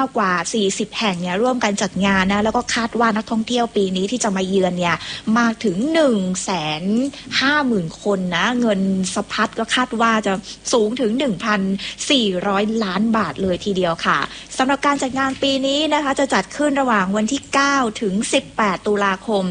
กว่า40แห่งเนี่ยร่วมกันจัดงานนะแล้วก็คาดว่านักท่องเที่ยวปีนี้ที่จะมาเยือนเนี่ยมากถึง 150,000 คนนะเงินสะพัดก็คาดว่าจะสูงถึง 1,400 ล้านบาทเลยทีเดียวค่ะสำหรับการจัดงานปีนี้นะคะจะจัดขึ้นระหว่างวันที่9ถึง18ตุลาคม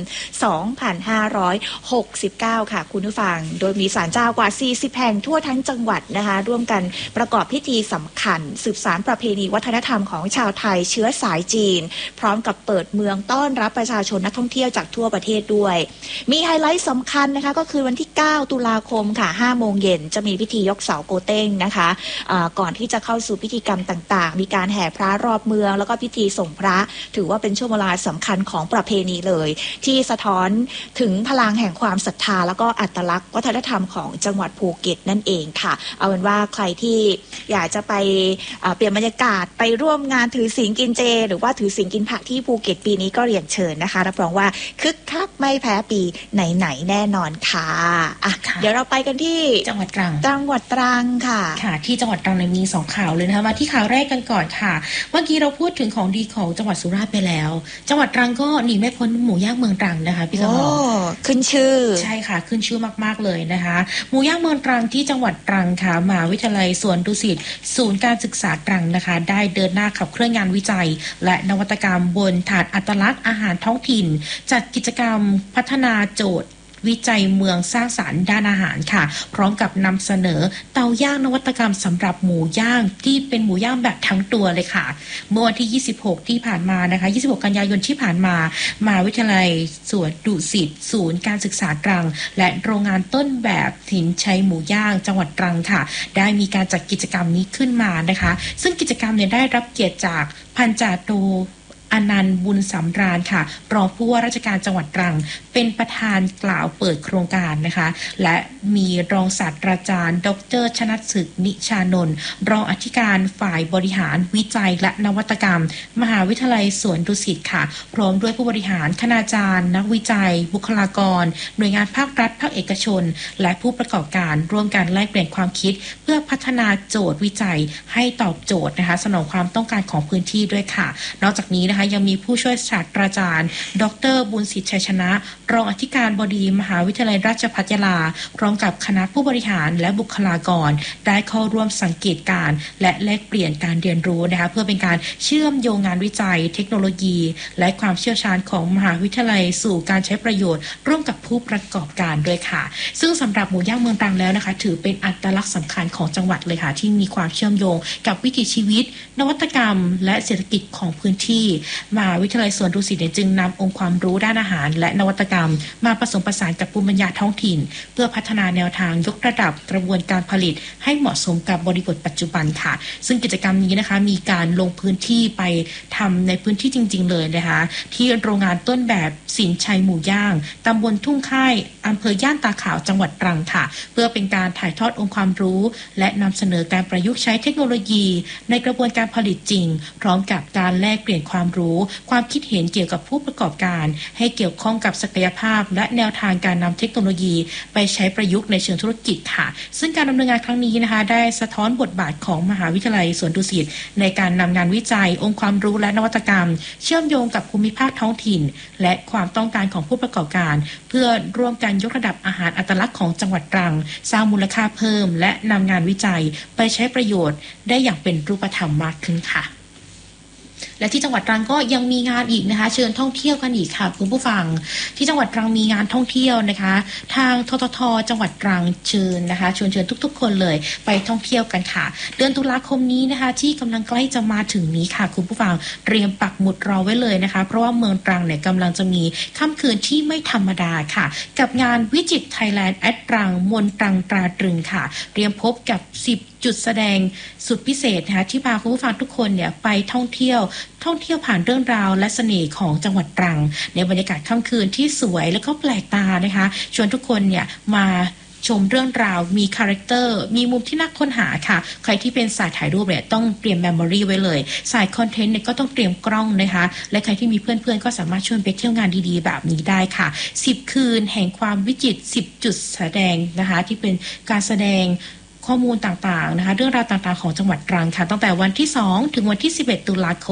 2569ค่ะคุณผู้ฟังโดยมีศาลเจ้ากว่า40แห่งทั่วทั้งจังหวัดนะคะร่วมกันประกอบพิธีสำคัญสืบสานประเพณีวัฒนธรรมของชาวไทยเชื้อสายจีนพร้อมกับเปิดเมืองต้อนรับประชาชนนักท่องเที่ยวจากทั่วประเทศด้วยมีไฮไลท์สำคัญนะคะก็คือวันที่9ตุลาคมค่ะ5โมงเย็นจะมีพิธียกเสาโกเต้งนะคะก่อนที่จะเข้าสู่พิธีกรรมต่างๆมีการแห่พระรอบเมืองแล้วก็พิธีส่งพระถือว่าเป็นช่วงเวลาสำคัญของประเพณีเลยที่สะท้อนถึงพลังแห่งความศรัทธาแล้วก็อัตลักษณ์วัฒนธรรมของจังหวัดภูเก็ตนั่นเองค่ะเอาเป็นว่าใครที่อยากจะไปเปลี่ยนบรรยากาศไปร่วมงานถือศีลกินเจหรือว่าถือศีลกินผักที่ภูเก็ตปีนี้ก็เรียนเชิญนะคะรับรองว่าคึกคักไม่แพ้ปีไหนๆแน่นอนค่ะเดี๋ยวเราไปกันที่จังหวัดตรังค่ะที่จังหวัดตรังมี2ข่าวเลยนะคะมาที่ข่าวแรกกันก่อนค่ะเมื่อกี้เราพูดถึงของดีของจังหวัดสุราษฎร์ไปแล้วจังหวัดตรังก็หนีไม่พ้นหมูย่างเมืองตรังนะคะพี่สมรขึ้นชื่อใช่ค่ะขึ้นชื่อมากๆเลยนะคะหมูย่างเมืองตรังที่จังหวัดตรังค่ะมหาวิทยาลัยสวนดุสิตศูนย์การศึกษาตรังนะคะได้เดินหน้าขับเคลื่อนงานวิจัยและนวัตกรรมบนฐานอัตลักษณ์อาหารท้องถิ่นจัดกิจกรรมพัฒนาโจทย์วิจัยเมืองสร้างสรรค์ด้านอาหารค่ะพร้อมกับนำเสนอเตาย่างนวัตกรรมสำหรับหมูย่างที่เป็นหมูย่างแบบทั้งตัวเลยค่ะเมื่อวันที่26ที่ผ่านมานะคะ26กันยายนที่ผ่านมามหาวิทยาลัยสวนดุสิตศูนย์การศึกษาตรังและโรงงานต้นแบบหินชัยหมูย่างจังหวัดตรังค่ะได้มีการจัดกิจกรรมนี้ขึ้นมานะคะซึ่งกิจกรรมเนี่ยได้รับเกียรติจากพันจ่าโทอนันต์บุญสำราญค่ะรองผู้ว่าราชการจังหวัดตรังเป็นประธานกล่าวเปิดโครงการนะคะและมีรองศาสตราจารย์ดร.ชนัสศึกนิชานนท์รองอธิการฝ่ายบริหารวิจัยและนวัตกรรมมหาวิทยาลัยสวนดุสิตค่ะพร้อมด้วยผู้บริหารคณาจารย์นักวิจัยบุคลากรหน่วยงานภาครัฐภาคเอกชนและผู้ประกอบการร่วมกันแลกเปลี่ยนความคิดเพื่อพัฒนาโจทย์วิจัยให้ตอบโจทย์นะคะสนองความต้องการของพื้นที่ด้วยค่ะนอกจากนี้นะคะยังมีผู้ช่วยศาสตราจารย์ดร.บุญสิทธิ์ชัยชนะรองอธิการบดีมหาวิทยาลัยราชภัฏยาลาพร้อมกับคณะผู้บริหารและบุคลากรได้เข้าร่วมสังเกตการณ์และแลกเปลี่ยนการเรียนรู้นะคะเพื่อเป็นการเชื่อมโยงงานวิจัยเทคโนโลยีและความเชี่ยวชาญของมหาวิทยาลัยสู่การใช้ประโยชน์ร่วมกับผู้ประกอบการด้วยค่ะซึ่งสำหรับหมูย่างเมืองตรังแล้วนะคะถือเป็นอัตลักษณ์สำคัญของจังหวัดเลยค่ะที่มีความเชื่อมโยงกับวิถีชีวิตนวัตกรรมและเศรษฐกิจของพื้นที่มหาวิทยาลัยสวนดุสิตจึงนำองค์ความรู้ด้านอาหารและนวัตกรรมมาผสมผสานกับภูมิปัญญาท้องถิ่นเพื่อพัฒนาแนวทางยกระดับกระบวนการผลิตให้เหมาะสมกับบริบทปัจจุบันค่ะซึ่งกิจกรรมนี้นะคะมีการลงพื้นที่ไปทำในพื้นที่จริงๆเลยนะคะที่โรงงานต้นแบบสินชัยหมูย่างตำบลทุ่งค่ายอำเภอย่านตาขาวจังหวัดตรังค่ะเพื่อเป็นการถ่ายทอดองค์ความรู้และนำเสนอการประยุกต์ใช้เทคโนโลยีในกระบวนการผลิตจริงพร้อมกับการแลกเปลี่ยนความรู้ความคิดเห็นเกี่ยวกับผู้ประกอบการให้เกี่ยวข้องกับศักยภาพและแนวทางการนำเทคโนโลยีไปใช้ประยุกต์ในเชิงธุรกิจค่ะซึ่งการดำเนินงานครั้งนี้นะคะได้สะท้อนบทบาทของมหาวิทยาลัยสวนดุสิตในการนำงานวิจัยองค์ความรู้และนวัตกรรมเชื่อมโยงกับภูมิภาคท้องถิ่นและความต้องการของผู้ประกอบการเพื่อร่วมกันยกระดับอาหารอัตลักษณ์ของจังหวัดตรังสร้างมูลค่าเพิ่มและนำงานวิจัยไปใช้ประโยชน์ได้อย่างเป็นรูปธรรมมากขึ้นค่ะและที่จังหวัดตรังก็ยังมีงานอีกนะคะเชิญท่องเที่ยวกันอีกค่ะคุณผู้ฟังที่จังหวัดตรังมีงานท่องเที่ยวนะคะทางททท.จังหวัดตรังเชิญนะคะเชิญทุกๆคนเลยไปท่องเที่ยวกันค่ะเดือนตุลาคมนี้นะคะที่กำลังใกล้จะมาถึงนี้ค่ะคุณผู้ฟังเตรียมปักหมุดรอไว้เลยนะคะเพราะว่าเมืองตรังเนี่ยกำลังจะมีค่ำคืนที่ไม่ธรรมดาค่ะกับงานวิจิตรไทยแลนด์แอดตรังมนตรังตราตรึงค่ะเตรียมพบกับ10จุดแสดงสุดพิเศษนะคะที่พาคุณผู้ฟังทุกคนเนี่ยไปท่องเที่ยวผ่านเรื่องราวและเสน่ห์ของจังหวัดตรังในบรรยากาศค่ำคืนที่สวยและก็แปลกตานะคะชวนทุกคนเนี่ยมาชมเรื่องราวมีคาแรคเตอร์มีมุมที่น่าค้นหาค่ะใครที่เป็นสายถ่ายรูปเนี่ยต้องเตรียมเมมโมรี่ไว้เลยสายคอนเทนต์เนี่ยก็ต้องเตรียมกล้องนะคะและใครที่มีเพื่อนๆก็สามารถชวนไปเที่ยวงานดีๆแบบนี้ได้ค่ะ10คืนแห่งความวิจิตร10จุดแสดงนะคะที่เป็นการแสดงข้อมูลต่างๆนะคะเรื่องราวต่างๆของจังหวัดตรังค่ะตั้งแต่วันที่2ถึงวันที่11ตุลาคม